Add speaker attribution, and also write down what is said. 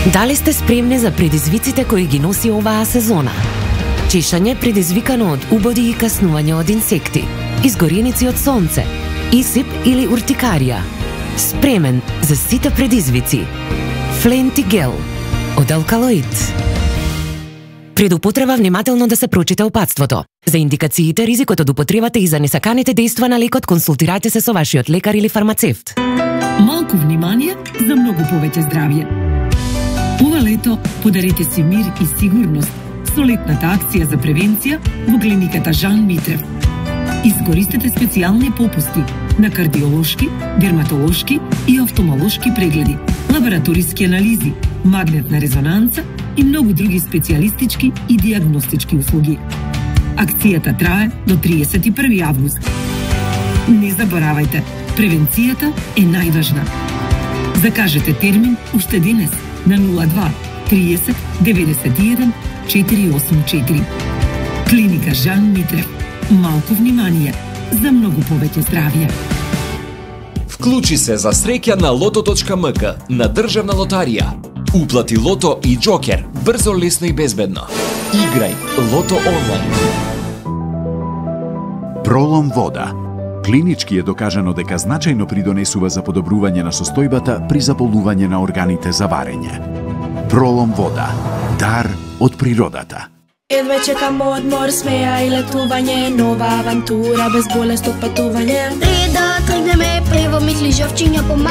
Speaker 1: Дали сте спремни за предизвиците кои ги носи оваа сезона? Чешање предизвикано од убоди и каснување од инсекти, изгореници од сонце, исип или уртикарија. Спремен за сите предизвици. Фленти гел од алкалоид. Пред употреба внимателно да се прочита упатството. За индикациите, ризикот од употребата и за несаканите дејства на лекот, консултирајте се со вашиот лекар или фармацевт.
Speaker 2: Малку внимание за многу повеќе здравје. Ова лето подарете си мир и сигурност со летната акција за превенција во клиниката Жан Митрев. Искористете специјални попусти на кардиолошки, дерматолошки и офтомолошки прегледи, лабораториски анализи, магнетна резонанца и многу други специјалистички и диагностички услуги. Акцијата трае до 31 август. Не заборавајте, превенцијата е најважна. Закажете термин уште денес на 02 30 91 484. Клиника Жан Митрев. Малку внимание за многу повеќе здравје.
Speaker 3: Вклучи се за среќа на Lotto.mk на Државна лотарија. Уплати лото и џокер брзо, лесно и безбедно. Играј Лото онлайн.
Speaker 4: Пролом вода. Клинички е докажано дека значајно придонесува за подобрување на состојбата при заболување на органите за варење. Пролом вода. Дар од природата.
Speaker 5: Едва чекам одмор, смеја и летување, нова авантура без болест од патување.
Speaker 6: Да тргнеме, прво мисли жовчиња